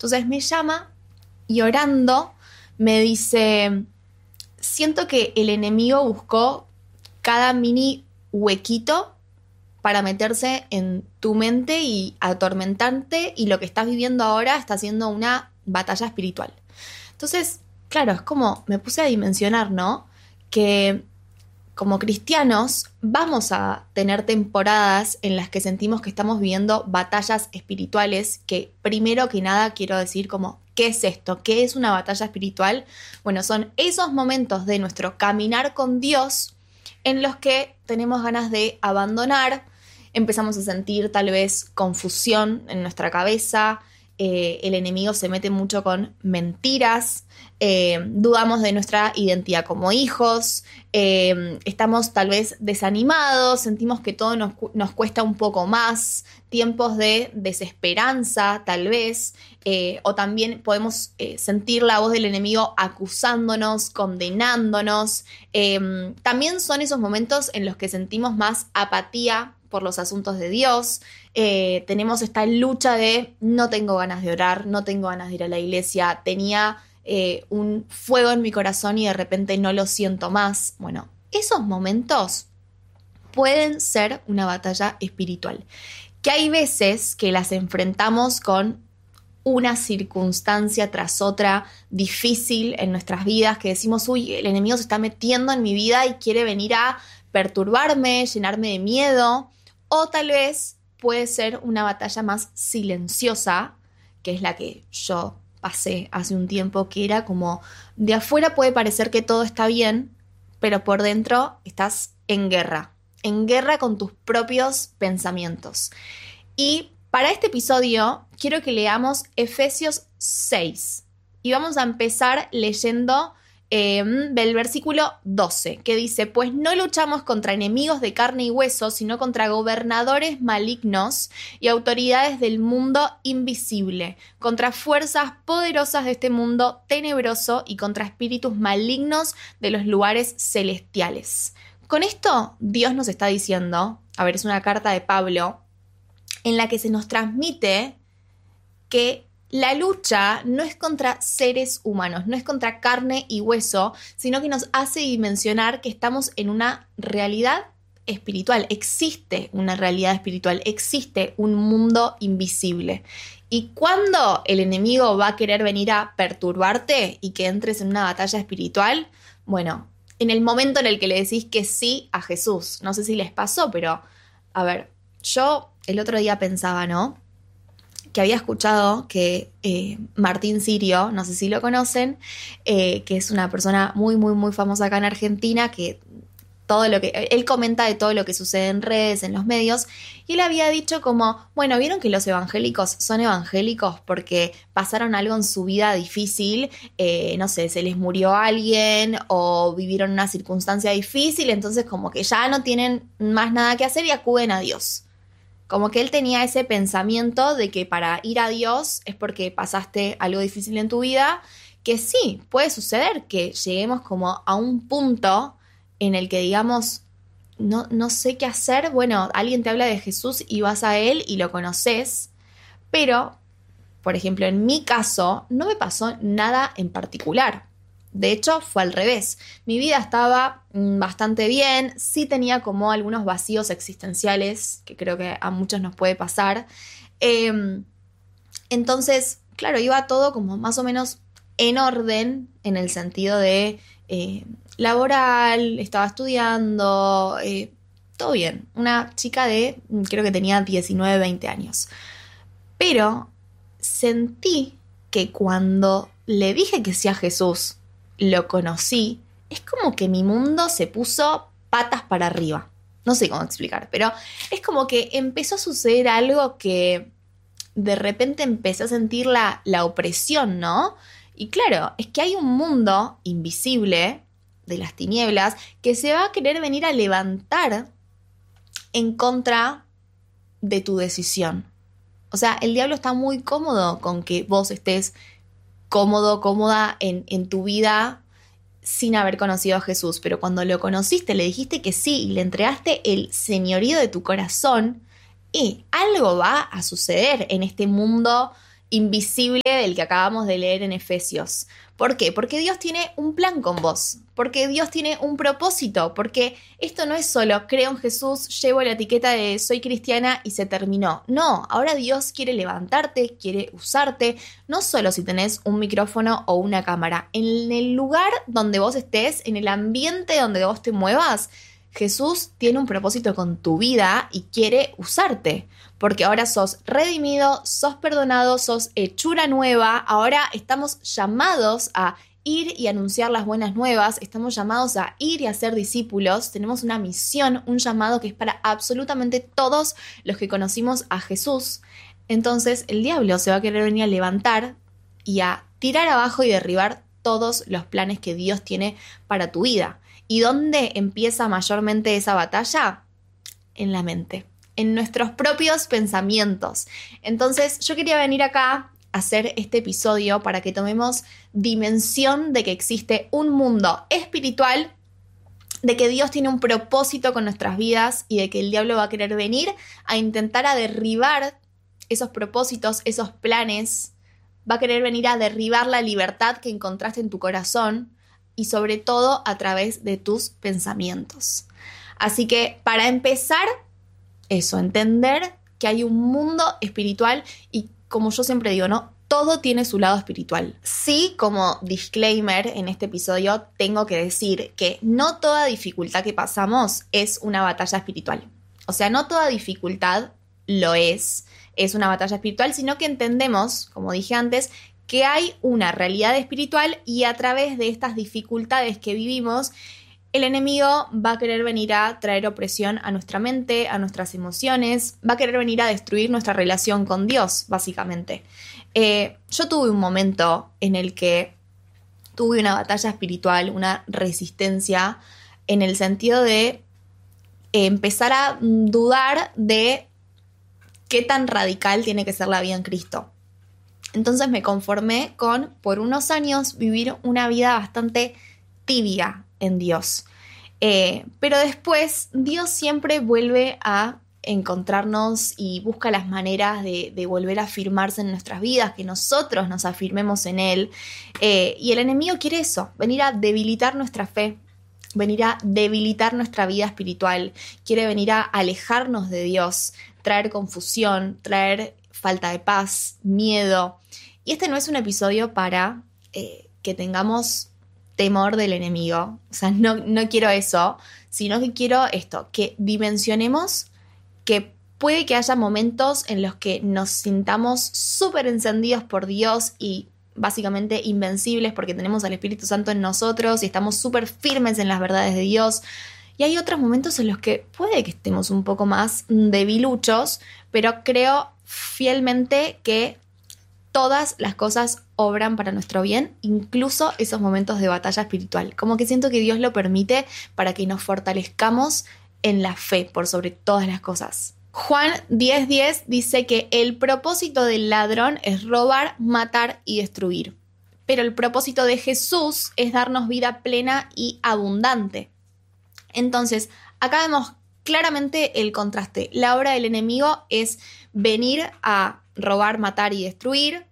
Entonces me llama y orando me dice, siento que el enemigo buscó cada mini huequito para meterse en tu mente y atormentarte, y lo que estás viviendo ahora está siendo una batalla espiritual. Entonces, claro, es como me puse a dimensionar, ¿no? Que como cristianos vamos a tener temporadas en las que sentimos que estamos viviendo batallas espirituales, que primero que nada quiero decir como, ¿qué es esto? ¿Qué es una batalla espiritual? Bueno, son esos momentos de nuestro caminar con Dios en los que tenemos ganas de abandonar, empezamos a sentir tal vez confusión en nuestra cabeza, el enemigo se mete mucho con mentiras, dudamos de nuestra identidad como hijos, estamos tal vez desanimados, sentimos que todo nos cuesta un poco más, tiempos de desesperanza tal vez, o también podemos sentir la voz del enemigo acusándonos, condenándonos. También son esos momentos en los que sentimos más apatía por los asuntos de Dios. Tenemos esta lucha de no tengo ganas de orar, no tengo ganas de ir a la iglesia, tenía un fuego en mi corazón y de repente no lo siento más. Bueno, esos momentos pueden ser una batalla espiritual, que hay veces que las enfrentamos con una circunstancia tras otra difícil en nuestras vidas, que decimos, uy, el enemigo se está metiendo en mi vida y quiere venir a perturbarme, llenarme de miedo. O tal vez puede ser una batalla más silenciosa, que es la que yo pasé hace un tiempo, que era como, de afuera puede parecer que todo está bien, pero por dentro estás en guerra con tus propios pensamientos. Y para este episodio quiero que leamos Efesios 6 y vamos a empezar leyendo del versículo 12, que dice, pues no luchamos contra enemigos de carne y hueso, sino contra gobernadores malignos y autoridades del mundo invisible, contra fuerzas poderosas de este mundo tenebroso y contra espíritus malignos de los lugares celestiales. Con esto, Dios nos está diciendo, a ver, es una carta de Pablo, en la que se nos transmite que la lucha no es contra seres humanos, no es contra carne y hueso, sino que nos hace dimensionar que estamos en una realidad espiritual. Existe una realidad espiritual, existe un mundo invisible. Y cuando el enemigo va a querer venir a perturbarte y que entres en una batalla espiritual, bueno, en el momento en el que le decís que sí a Jesús. No sé si les pasó, pero a ver, yo el otro día pensaba, ¿no?, que había escuchado que Martín Sirio, no sé si lo conocen, que es una persona muy, muy, muy famosa acá en Argentina, que todo lo que él comenta de todo lo que sucede en redes, en los medios, y él había dicho como, bueno, ¿vieron que los evangélicos son evangélicos porque pasaron algo en su vida difícil? No sé, se les murió alguien o vivieron una circunstancia difícil, entonces como que ya no tienen más nada que hacer y acuden a Dios. Como que él tenía ese pensamiento de que para ir a Dios es porque pasaste algo difícil en tu vida, que sí, puede suceder que lleguemos como a un punto en el que digamos, no sé qué hacer. Bueno, alguien te habla de Jesús y vas a él y lo conoces, pero, por ejemplo, en mi caso no me pasó nada en particular. De hecho, fue al revés. Mi vida estaba bastante bien, sí tenía como algunos vacíos existenciales, que creo que a muchos nos puede pasar. Entonces, claro, iba todo como más o menos en orden, en el sentido de laboral, estaba estudiando, todo bien. Una chica de, creo que tenía 19, 20 años. Pero sentí que cuando le dije que sí a Jesús, lo conocí, es como que mi mundo se puso patas para arriba. No sé cómo explicar, pero es como que empezó a suceder algo que de repente empecé a sentir la opresión, ¿no? Y claro, es que hay un mundo invisible de las tinieblas que se va a querer venir a levantar en contra de tu decisión. O sea, el diablo está muy cómodo con que vos estés cómodo, cómoda en tu vida sin haber conocido a Jesús, pero cuando lo conociste, le dijiste que sí y le entregaste el señorío de tu corazón, y algo va a suceder en este mundo invisible del que acabamos de leer en Efesios. ¿Por qué? Porque Dios tiene un plan con vos, porque Dios tiene un propósito, porque esto no es solo creo en Jesús, llevo la etiqueta de soy cristiana y se terminó. No, ahora Dios quiere levantarte, quiere usarte, no solo si tenés un micrófono o una cámara. En el lugar donde vos estés, en el ambiente donde vos te muevas, Jesús tiene un propósito con tu vida y quiere usarte, porque ahora sos redimido, sos perdonado, sos hechura nueva, ahora estamos llamados a ir y anunciar las buenas nuevas, estamos llamados a ir y a ser discípulos, tenemos una misión, un llamado que es para absolutamente todos los que conocimos a Jesús. Entonces el diablo se va a querer venir a levantar y a tirar abajo y derribar todos los planes que Dios tiene para tu vida. ¿Y dónde empieza mayormente esa batalla? En la mente, en nuestros propios pensamientos. Entonces yo quería venir acá a hacer este episodio para que tomemos dimensión de que existe un mundo espiritual, de que Dios tiene un propósito con nuestras vidas y de que el diablo va a querer venir a intentar a derribar esos propósitos, esos planes, va a querer venir a derribar la libertad que encontraste en tu corazón, y sobre todo a través de tus pensamientos. Así que para empezar, eso, entender que hay un mundo espiritual y como yo siempre digo, ¿no? Todo tiene su lado espiritual. Sí, como disclaimer en este episodio, tengo que decir que no toda dificultad que pasamos es una batalla espiritual. O sea, no toda dificultad lo es una batalla espiritual, sino que entendemos, como dije antes, que hay una realidad espiritual y a través de estas dificultades que vivimos, el enemigo va a querer venir a traer opresión a nuestra mente, a nuestras emociones, va a querer venir a destruir nuestra relación con Dios, básicamente. Yo tuve un momento en el que tuve una batalla espiritual, una resistencia, en el sentido de empezar a dudar de qué tan radical tiene que ser la vida en Cristo. Entonces me conformé con, por unos años, vivir una vida bastante tibia en Dios. Pero después Dios siempre vuelve a encontrarnos y busca las maneras de volver a afirmarse en nuestras vidas, que nosotros nos afirmemos en Él. Y el enemigo quiere eso, venir a debilitar nuestra fe, venir a debilitar nuestra vida espiritual, quiere venir a alejarnos de Dios, traer confusión, traer falta de paz, miedo. Y este no es un episodio para que tengamos temor del enemigo. O sea, no quiero eso, sino que quiero esto, que dimensionemos que puede que haya momentos en los que nos sintamos súper encendidos por Dios y básicamente invencibles porque tenemos al Espíritu Santo en nosotros y estamos súper firmes en las verdades de Dios. Y hay otros momentos en los que puede que estemos un poco más debiluchos, pero creo fielmente que todas las cosas obran para nuestro bien, incluso esos momentos de batalla espiritual. Como que siento que Dios lo permite para que nos fortalezcamos en la fe por sobre todas las cosas. Juan 10:10 dice que el propósito del ladrón es robar, matar y destruir. Pero el propósito de Jesús es darnos vida plena y abundante. Entonces, acá vemos claramente el contraste. La obra del enemigo es venir a robar, matar y destruir,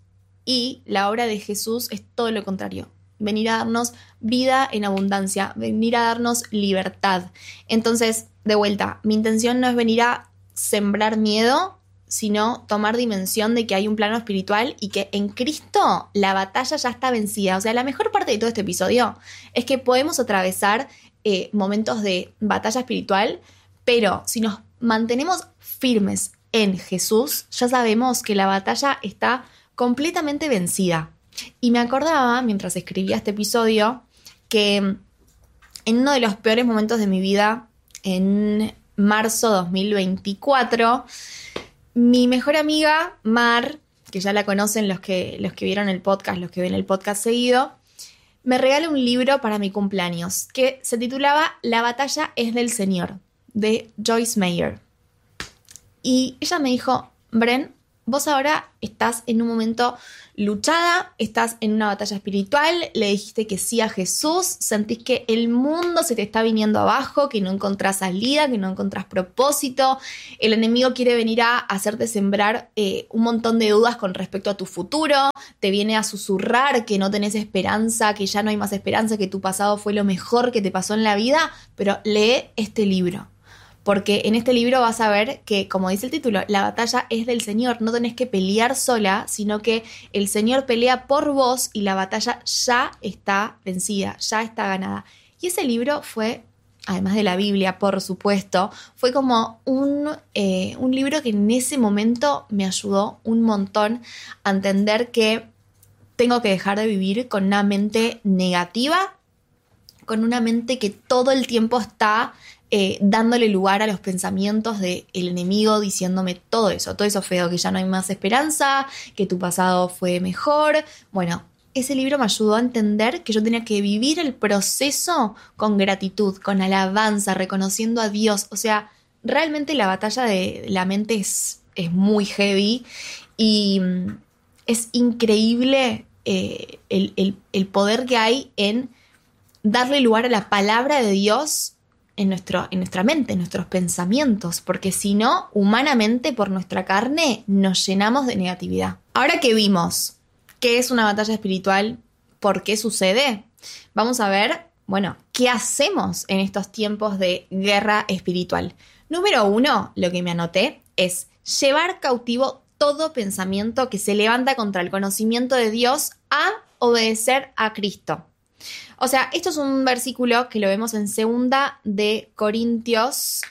y la obra de Jesús es todo lo contrario. Venir a darnos vida en abundancia, venir a darnos libertad. Entonces, de vuelta, mi intención no es venir a sembrar miedo, sino tomar dimensión de que hay un plano espiritual y que en Cristo la batalla ya está vencida. O sea, la mejor parte de todo este episodio es que podemos atravesar momentos de batalla espiritual, pero si nos mantenemos firmes en Jesús, ya sabemos que la batalla está completamente vencida. Y me acordaba, mientras escribía este episodio, que en uno de los peores momentos de mi vida, en marzo 2024, mi mejor amiga, Mar, que ya la conocen los que vieron el podcast, los que ven el podcast seguido, me regala un libro para mi cumpleaños que se titulaba La batalla es del Señor, de Joyce Meyer. Y ella me dijo, Bren, vos ahora estás en un momento luchada, estás en una batalla espiritual, le dijiste que sí a Jesús, sentís que el mundo se te está viniendo abajo, que no encontrás salida, que no encontrás propósito, el enemigo quiere venir a hacerte sembrar un montón de dudas con respecto a tu futuro, te viene a susurrar que no tenés esperanza, que ya no hay más esperanza, que tu pasado fue lo mejor que te pasó en la vida, pero lee este libro. Porque en este libro vas a ver que, como dice el título, la batalla es del Señor. No tenés que pelear sola, sino que el Señor pelea por vos y la batalla ya está vencida, ya está ganada. Y ese libro fue, además de la Biblia, por supuesto, fue como un libro que en ese momento me ayudó un montón a entender que tengo que dejar de vivir con una mente negativa, con una mente que todo el tiempo está dándole lugar a los pensamientos del enemigo, diciéndome todo eso feo, que ya no hay más esperanza, que tu pasado fue mejor. Bueno, ese libro me ayudó a entender que yo tenía que vivir el proceso con gratitud, con alabanza, reconociendo a Dios. O sea, realmente la batalla de la mente es muy heavy y es increíble el poder que hay en darle lugar a la palabra de Dios en nuestra mente, en nuestros pensamientos, porque si no, humanamente, por nuestra carne, nos llenamos de negatividad. Ahora que vimos qué es una batalla espiritual, por qué sucede, vamos a ver, bueno, qué hacemos en estos tiempos de guerra espiritual. Número 1, lo que me anoté, es llevar cautivo todo pensamiento que se levanta contra el conocimiento de Dios a obedecer a Cristo. O sea, esto es un versículo que lo vemos en 2 de Corintios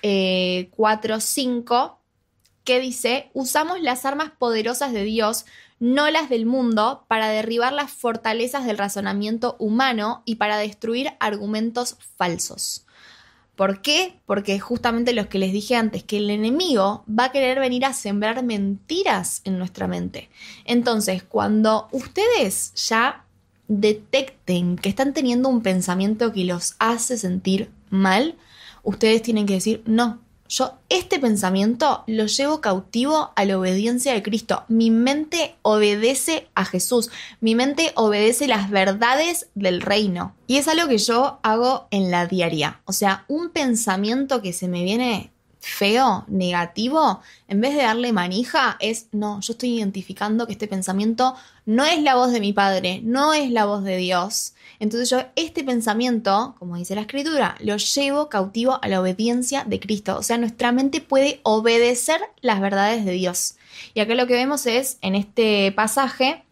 4:5, que dice: usamos las armas poderosas de Dios, no las del mundo, para derribar las fortalezas del razonamiento humano y para destruir argumentos falsos. ¿Por qué? Porque justamente los que les dije antes, que el enemigo va a querer venir a sembrar mentiras en nuestra mente. Entonces, cuando ustedes ya detecten que están teniendo un pensamiento que los hace sentir mal, ustedes tienen que decir: no, yo este pensamiento lo llevo cautivo a la obediencia de Cristo. Mi mente obedece a Jesús, mi mente obedece las verdades del reino. Y es algo que yo hago en la diaria. O sea, un pensamiento que se me viene feo, negativo, en vez de darle manija, es: no, yo estoy identificando que este pensamiento no es la voz de mi Padre, no es la voz de Dios. Entonces yo este pensamiento, como dice la Escritura, lo llevo cautivo a la obediencia de Cristo. O sea, nuestra mente puede obedecer las verdades de Dios. Y acá lo que vemos es, en este pasaje,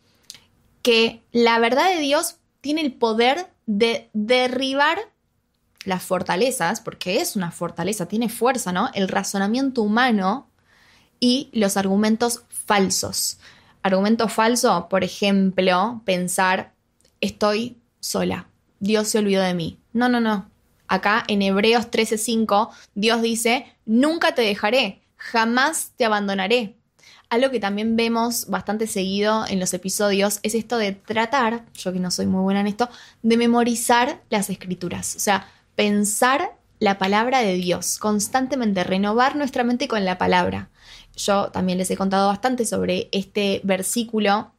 que la verdad de Dios tiene el poder de derribar las fortalezas, porque es una fortaleza, tiene fuerza, ¿no? El razonamiento humano y los argumentos falsos. Argumento falso, por ejemplo, pensar: estoy sola, Dios se olvidó de mí. No, no, no. Acá en Hebreos 13:5, Dios dice: nunca te dejaré, jamás te abandonaré. Algo que también vemos bastante seguido en los episodios es esto de tratar, yo que no soy muy buena en esto, de memorizar las escrituras. O sea, pensar la palabra de Dios, constantemente renovar nuestra mente con la palabra. Yo también les he contado bastante sobre este versículo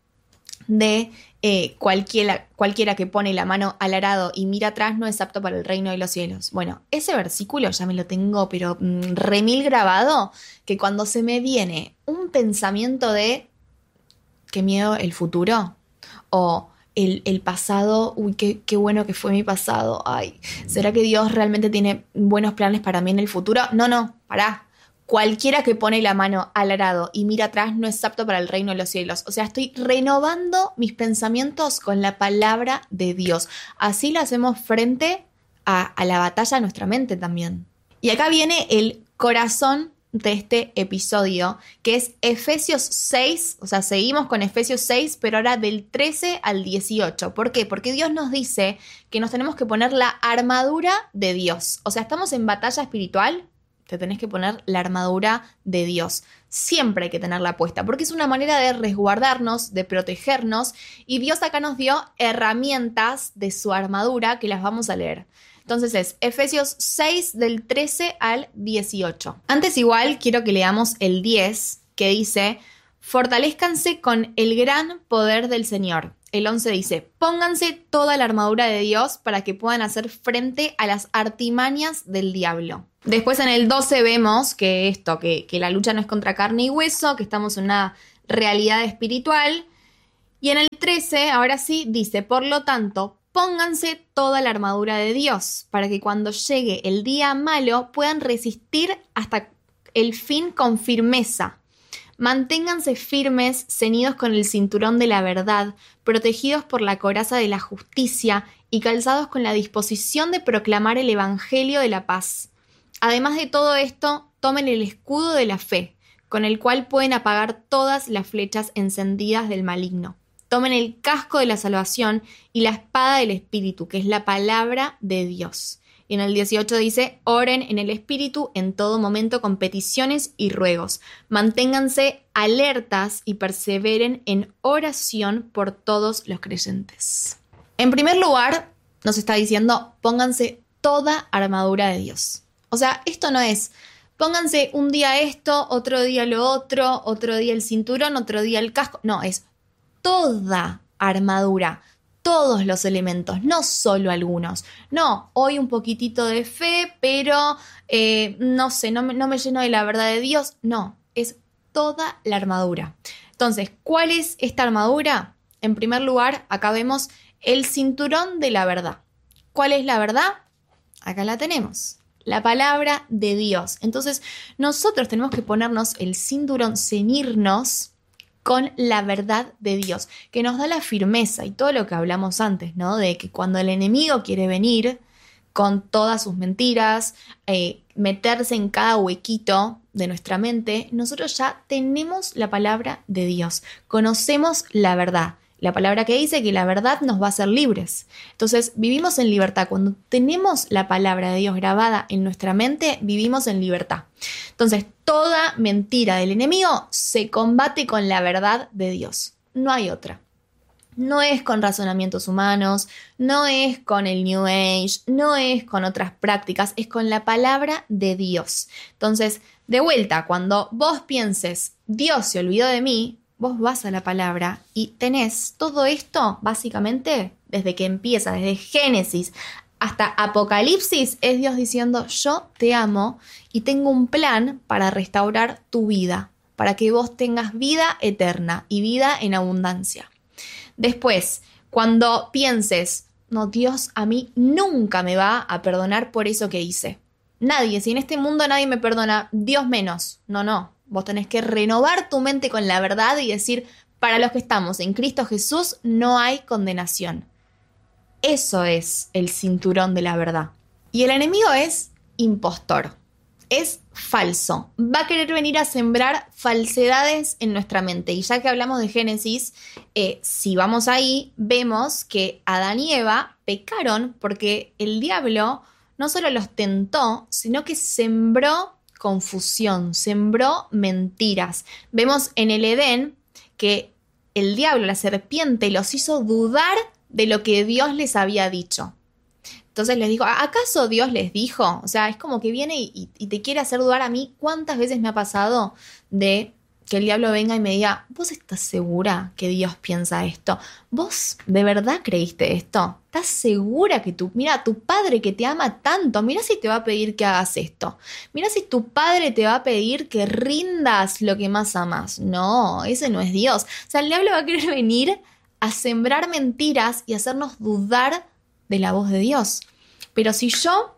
de cualquiera que pone la mano al arado y mira atrás no es apto para el reino de los cielos. Bueno, ese versículo ya me lo tengo pero remil grabado, que cuando se me viene un pensamiento de qué miedo el futuro, o el pasado, uy, qué bueno que fue mi pasado, ay, ¿será que Dios realmente tiene buenos planes para mí en el futuro? No, pará. Cualquiera que pone la mano al arado y mira atrás no es apto para el reino de los cielos. O sea, estoy renovando mis pensamientos con la palabra de Dios. Así lo hacemos frente a la batalla de nuestra mente también. Y acá viene el corazón de este episodio, que es Efesios 6, o sea, seguimos con Efesios 6, pero ahora del 13 al 18. ¿Por qué? Porque Dios nos dice que nos tenemos que poner la armadura de Dios. O sea, estamos en batalla espiritual, te tenés que poner la armadura de Dios. Siempre hay que tenerla puesta, porque es una manera de resguardarnos, de protegernos, y Dios acá nos dio herramientas de su armadura que las vamos a leer. Entonces es Efesios 6 del 13 al 18. Antes igual quiero que leamos el 10, que dice: Fortalézcanse con el gran poder del Señor. El 11 dice, pónganse toda la armadura de Dios para que puedan hacer frente a las artimañas del diablo. Después en el 12 vemos que la lucha no es contra carne y hueso, que estamos en una realidad espiritual. Y en el 13, ahora sí, dice, por lo tanto, pónganse toda la armadura de Dios para que cuando llegue el día malo puedan resistir hasta el fin con firmeza. Manténganse firmes, ceñidos con el cinturón de la verdad, protegidos por la coraza de la justicia y calzados con la disposición de proclamar el evangelio de la paz. Además de todo esto, tomen el escudo de la fe, con el cual pueden apagar todas las flechas encendidas del maligno. Tomen el casco de la salvación y la espada del Espíritu, que es la palabra de Dios. Y en el 18 dice, oren en el Espíritu en todo momento con peticiones y ruegos. Manténganse alertas y perseveren en oración por todos los creyentes. En primer lugar, nos está diciendo, pónganse toda armadura de Dios. O sea, esto no es, pónganse un día esto, otro día lo otro día el cinturón, otro día el casco. No, es toda armadura. Todos los elementos, no solo algunos. No, hoy un poquitito de fe, pero no sé, no me lleno de la verdad de Dios. No, es toda la armadura. Entonces, ¿cuál es esta armadura? En primer lugar, acá vemos el cinturón de la verdad. ¿Cuál es la verdad? Acá la tenemos. La palabra de Dios. Entonces, nosotros tenemos que ponernos el cinturón, ceñirnos con la verdad de Dios, que nos da la firmeza y todo lo que hablamos antes, ¿no? De que cuando el enemigo quiere venir con todas sus mentiras, meterse en cada huequito de nuestra mente, nosotros ya tenemos la palabra de Dios, conocemos la verdad. La palabra que dice que la verdad nos va a hacer libres. Entonces, vivimos en libertad. Cuando tenemos la palabra de Dios grabada en nuestra mente, vivimos en libertad. Entonces, toda mentira del enemigo se combate con la verdad de Dios. No hay otra. No es con razonamientos humanos, no es con el New Age, no es con otras prácticas, es con la palabra de Dios. Entonces, de vuelta, cuando vos pienses, Dios se olvidó de mí, vos vas a la palabra y tenés todo esto, básicamente, desde que empieza, desde Génesis hasta Apocalipsis, es Dios diciendo, yo te amo y tengo un plan para restaurar tu vida, para que vos tengas vida eterna y vida en abundancia. Después, cuando pienses, no, Dios a mí nunca me va a perdonar por eso que hice. Nadie, si en este mundo nadie me perdona, Dios menos. No. Vos tenés que renovar tu mente con la verdad y decir, para los que estamos en Cristo Jesús no hay condenación. Eso es el cinturón de la verdad. Y el enemigo es impostor, es falso. Va a querer venir a sembrar falsedades en nuestra mente. Y ya que hablamos de Génesis, si vamos ahí, vemos que Adán y Eva pecaron porque el diablo no solo los tentó, sino que sembró confusión, sembró mentiras. Vemos en el Edén que el diablo, la serpiente, los hizo dudar de lo que Dios les había dicho. Entonces les dijo, ¿acaso Dios les dijo? O sea, es como que viene y te quiere hacer dudar a mí. ¿Cuántas veces me ha pasado de que el diablo venga y me diga, ¿vos estás segura que Dios piensa esto? ¿Vos de verdad creíste esto? ¿Estás segura que tu padre que te ama tanto, mira si te va a pedir que hagas esto? Mira si tu padre te va a pedir que rindas lo que más amas. No, ese no es Dios. O sea, el diablo va a querer venir a sembrar mentiras y hacernos dudar de la voz de Dios. Pero si yo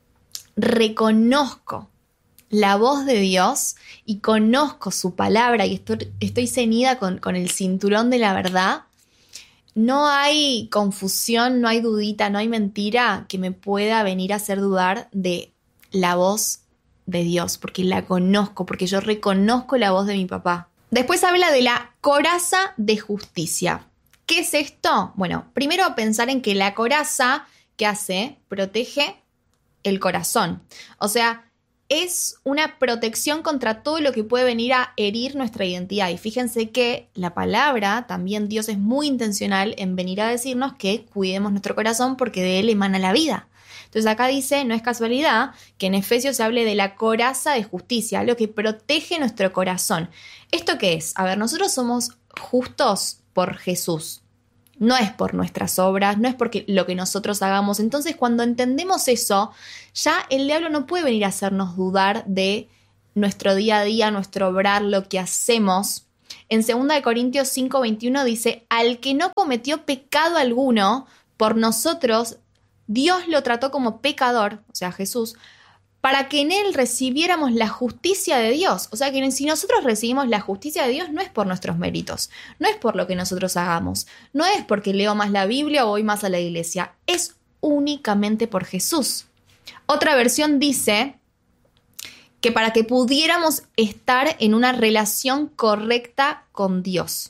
reconozco la voz de Dios y conozco su palabra y estoy ceñida con el cinturón de la verdad, no hay confusión, no hay dudita, no hay mentira que me pueda venir a hacer dudar de la voz de Dios, porque la conozco, porque yo reconozco la voz de mi papá. Después habla de la coraza de justicia. ¿Qué es esto? Bueno, primero pensar en que la coraza, ¿qué hace? Protege el corazón. O sea, es una protección contra todo lo que puede venir a herir nuestra identidad. Y fíjense que la palabra, también Dios es muy intencional en venir a decirnos que cuidemos nuestro corazón porque de él emana la vida. Entonces acá dice, no es casualidad que en Efesios se hable de la coraza de justicia, lo que protege nuestro corazón. ¿Esto qué es? A ver, nosotros somos justos por Jesús. No es por nuestras obras, no es porque lo que nosotros hagamos. Entonces, cuando entendemos eso, ya el diablo no puede venir a hacernos dudar de nuestro día a día, nuestro obrar, lo que hacemos. En 2 Corintios 5:21 dice, al que no cometió pecado alguno, por nosotros, Dios lo trató como pecador, o sea, Jesús, para que en él recibiéramos la justicia de Dios. O sea que si nosotros recibimos la justicia de Dios no es por nuestros méritos, no es por lo que nosotros hagamos, no es porque leo más la Biblia o voy más a la iglesia, es únicamente por Jesús. Otra versión dice que para que pudiéramos estar en una relación correcta con Dios.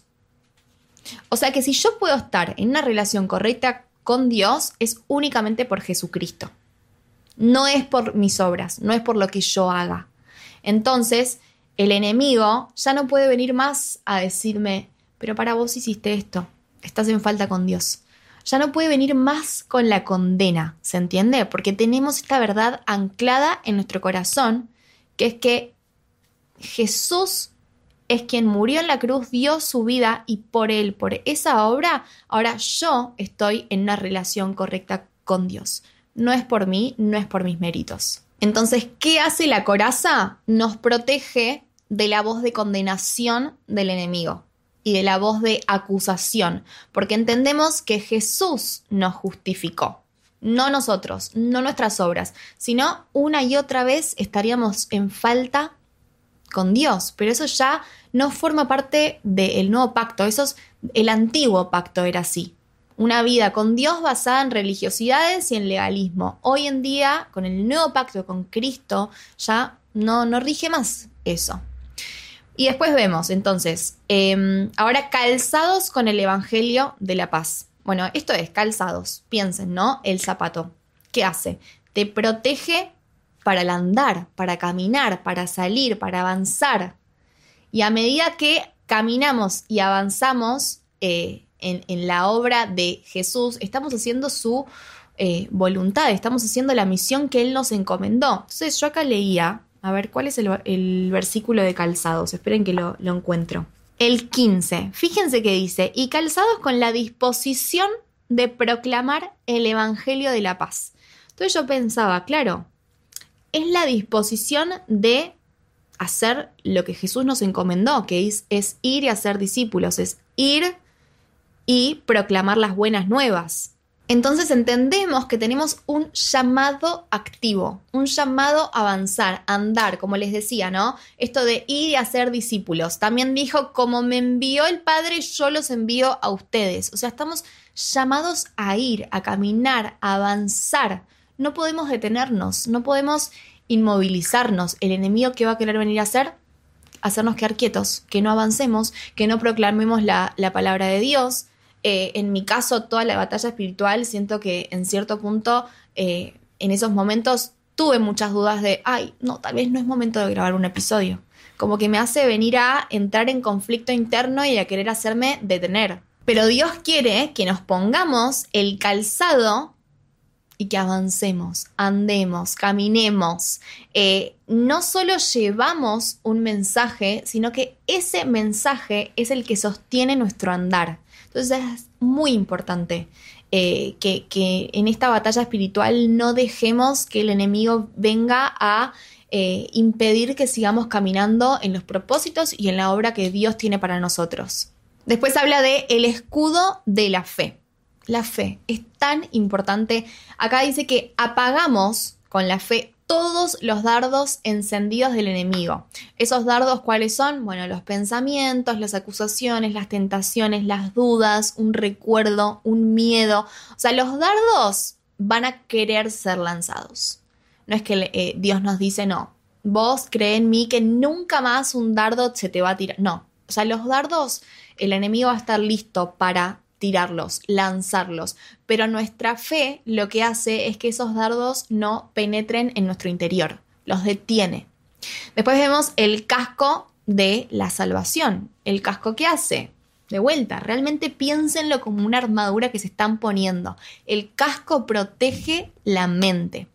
O sea que si yo puedo estar en una relación correcta con Dios es únicamente por Jesucristo. No es por mis obras, no es por lo que yo haga. Entonces, el enemigo ya no puede venir más a decirme, pero para vos hiciste esto, estás en falta con Dios. Ya no puede venir más con la condena, ¿se entiende? Porque tenemos esta verdad anclada en nuestro corazón, que es que Jesús es quien murió en la cruz, dio su vida y por él, por esa obra, ahora yo estoy en una relación correcta con Dios. No es por mí, no es por mis méritos. Entonces, ¿qué hace la coraza? Nos protege de la voz de condenación del enemigo y de la voz de acusación, porque entendemos que Jesús nos justificó, no nosotros, no nuestras obras, sino una y otra vez estaríamos en falta con Dios, pero eso ya no forma parte del nuevo pacto, el antiguo pacto era así. Una vida con Dios basada en religiosidades y en legalismo. Hoy en día, con el nuevo pacto con Cristo, ya no rige más eso. Y después vemos, entonces, ahora calzados con el Evangelio de la paz. Bueno, esto es calzados, piensen, ¿no? El zapato. ¿Qué hace? Te protege para el andar, para caminar, para salir, para avanzar. Y a medida que caminamos y avanzamos, en la obra de Jesús, estamos haciendo su voluntad, estamos haciendo la misión que Él nos encomendó. Entonces yo acá leía, a ver, ¿cuál es el versículo de calzados? Esperen que lo encuentro. El 15, fíjense que dice, y calzados con la disposición de proclamar el Evangelio de la paz. Entonces yo pensaba, claro, es la disposición de hacer lo que Jesús nos encomendó, que es ir y hacer discípulos, es ir y proclamar las buenas nuevas. Entonces entendemos que tenemos un llamado activo, un llamado a avanzar, a andar, como les decía, ¿no? Esto de ir y hacer discípulos. También dijo, como me envió el Padre, yo los envío a ustedes. O sea, estamos llamados a ir, a caminar, a avanzar. No podemos detenernos, no podemos inmovilizarnos. El enemigo, ¿qué va a querer venir a hacer? Hacernos quedar quietos, que no avancemos, que no proclamemos la palabra de Dios. En mi caso, toda la batalla espiritual, siento que en cierto punto, en esos momentos, tuve muchas dudas de, no, tal vez no es momento de grabar un episodio. Como que me hace venir a entrar en conflicto interno y a querer hacerme detener. Pero Dios quiere que nos pongamos el calzado y que avancemos, andemos, caminemos. No solo llevamos un mensaje, sino que ese mensaje es el que sostiene nuestro andar. Entonces es muy importante que en esta batalla espiritual no dejemos que el enemigo venga a impedir que sigamos caminando en los propósitos y en la obra que Dios tiene para nosotros. Después habla de el escudo de la fe. La fe es tan importante. Acá dice que apagamos con la fe todos los dardos encendidos del enemigo. ¿Esos dardos cuáles son? Bueno, los pensamientos, las acusaciones, las tentaciones, las dudas, un recuerdo, un miedo. O sea, los dardos van a querer ser lanzados. No es que Dios nos dice, no, vos cree en mí que nunca más un dardo se te va a tirar. No, o sea, los dardos, el enemigo va a estar listo para tirarlos, lanzarlos, pero nuestra fe lo que hace es que esos dardos no penetren en nuestro interior, los detiene. Después vemos el casco de la salvación. ¿El casco qué hace? De vuelta, realmente piénsenlo como una armadura que se están poniendo. El casco protege la mente.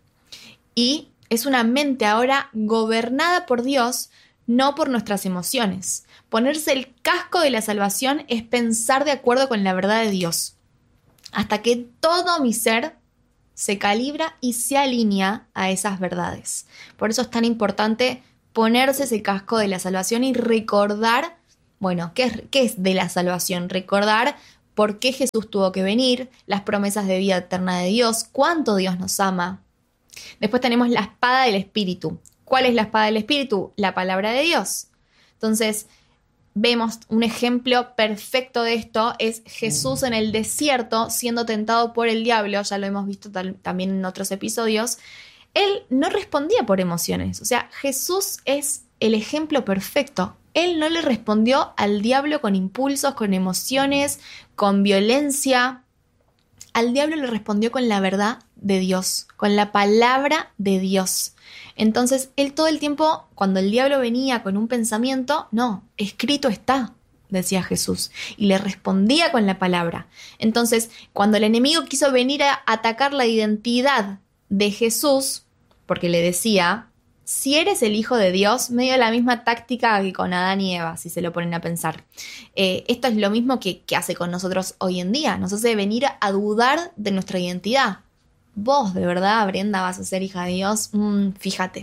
Y es una mente ahora gobernada por Dios, no por nuestras emociones. Ponerse el casco de la salvación es pensar de acuerdo con la verdad de Dios, hasta que todo mi ser se calibra y se alinea a esas verdades. Por eso es tan importante ponerse ese casco de la salvación y recordar, bueno, ¿qué es de la salvación? Recordar por qué Jesús tuvo que venir, las promesas de vida eterna de Dios, cuánto Dios nos ama. Después tenemos la espada del Espíritu. ¿Cuál es la espada del Espíritu? La palabra de Dios. Entonces, vemos un ejemplo perfecto de esto, es Jesús en el desierto siendo tentado por el diablo, ya lo hemos visto también en otros episodios. Él no respondía por emociones, o sea, Jesús es el ejemplo perfecto. Él no le respondió al diablo con impulsos, con emociones, con violencia. Al diablo le respondió con la verdad de Dios, con la palabra de Dios. Entonces, él todo el tiempo, cuando el diablo venía con un pensamiento, no, escrito está, decía Jesús, y le respondía con la palabra. Entonces, cuando el enemigo quiso venir a atacar la identidad de Jesús, porque le decía, si eres el Hijo de Dios, medio la misma táctica que con Adán y Eva, si se lo ponen a pensar. Esto es lo mismo que hace con nosotros hoy en día, nos hace venir a dudar de nuestra identidad. Vos, de verdad, Brenda, vas a ser hija de Dios. Fíjate.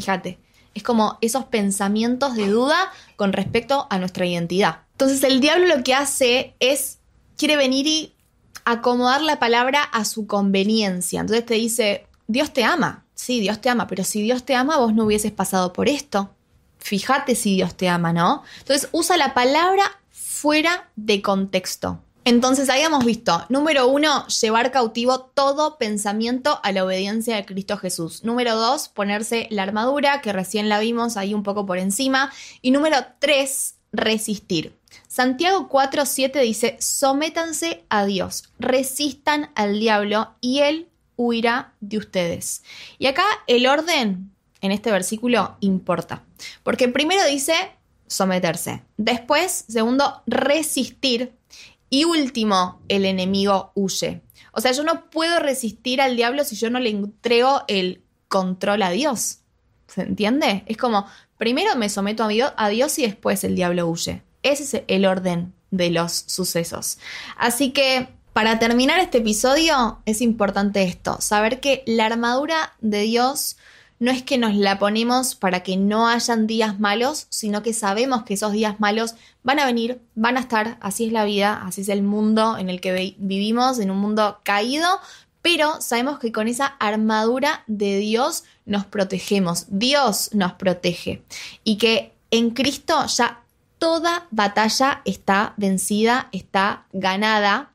Es como esos pensamientos de duda con respecto a nuestra identidad. Entonces el diablo lo que hace quiere venir y acomodar la palabra a su conveniencia. Entonces te dice, Dios te ama. Sí, Dios te ama, pero si Dios te ama, vos no hubieses pasado por esto. Fíjate si Dios te ama, ¿no? Entonces usa la palabra fuera de contexto. Entonces habíamos visto, número 1, llevar cautivo todo pensamiento a la obediencia de Cristo Jesús. Número 2, ponerse la armadura, que recién la vimos ahí un poco por encima. Y número 3, resistir. Santiago 4:7 dice, sométanse a Dios, resistan al diablo y él huirá de ustedes. Y acá el orden en este versículo importa, porque primero dice someterse, después, segundo, resistir, y último, el enemigo huye. O sea, yo no puedo resistir al diablo si yo no le entrego el control a Dios. ¿Se entiende? Es como, primero me someto a Dios y después el diablo huye. Ese es el orden de los sucesos. Así que, para terminar este episodio, es importante esto, saber que la armadura de Dios no es que nos la ponemos para que no hayan días malos, sino que sabemos que esos días malos van a venir, van a estar, así es la vida, así es el mundo en el que vivimos, en un mundo caído, pero sabemos que con esa armadura de Dios nos protegemos, Dios nos protege y que en Cristo ya toda batalla está vencida, está ganada.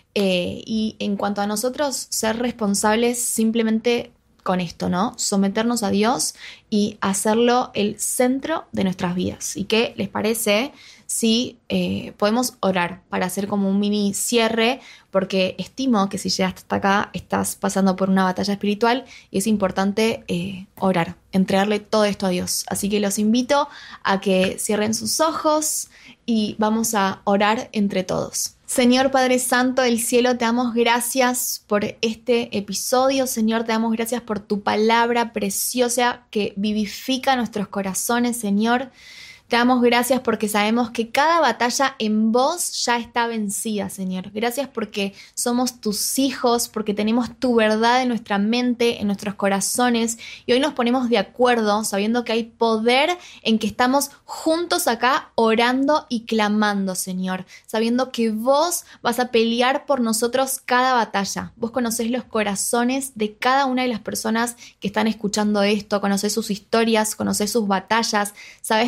Y en cuanto a nosotros, ser responsables simplemente con esto, ¿no? Someternos a Dios y hacerlo el centro de nuestras vidas. ¿Y qué les parece si podemos orar para hacer como un mini cierre? Porque estimo que si llegaste hasta acá estás pasando por una batalla espiritual y es importante orar, entregarle todo esto a Dios. Así que los invito a que cierren sus ojos y vamos a orar entre todos. Señor Padre Santo del cielo, te damos gracias por este episodio. Señor, te damos gracias por tu palabra preciosa que vivifica nuestros corazones, Señor. Te damos gracias porque sabemos que cada batalla en vos ya está vencida, Señor. Gracias porque somos tus hijos, porque tenemos tu verdad en nuestra mente, en nuestros corazones. Y hoy nos ponemos de acuerdo sabiendo que hay poder en que estamos juntos acá orando y clamando, Señor. Sabiendo que vos vas a pelear por nosotros cada batalla. Vos conocés los corazones de cada una de las personas que están escuchando esto. Conocés sus historias, conocés sus batallas. Sabés perfectamente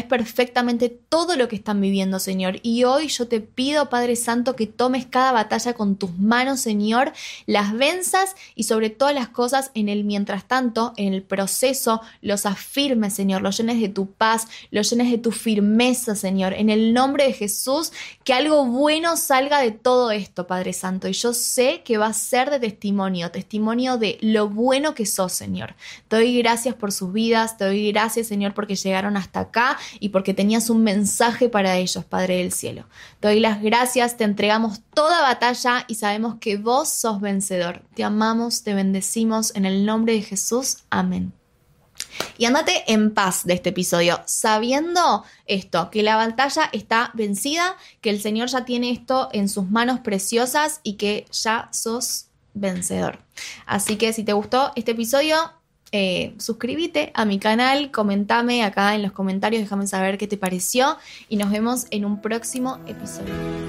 perfectamente todo lo que están viviendo, Señor. Y hoy yo te pido, Padre Santo, que tomes cada batalla con tus manos, Señor, las venzas y sobre todas las cosas en el mientras tanto, en el proceso, los afirmes, Señor, los llenes de tu paz, los llenes de tu firmeza, Señor. En el nombre de Jesús, que algo bueno salga de todo esto, Padre Santo. Y yo sé que va a ser de testimonio de lo bueno que sos, Señor. Te doy gracias por sus vidas, te doy gracias, Señor, porque llegaron hasta acá y porque tenías un mensaje para ellos, Padre del cielo. Te doy las gracias, te entregamos toda batalla y sabemos que vos sos vencedor. Te amamos, te bendecimos en el nombre de Jesús. Amén. Y andate en paz de este episodio, sabiendo esto, que la batalla está vencida, que el Señor ya tiene esto en sus manos preciosas y que ya sos vencedor. Así que si te gustó este episodio, suscríbete a mi canal, comentame acá en los comentarios, déjame saber qué te pareció y nos vemos en un próximo episodio.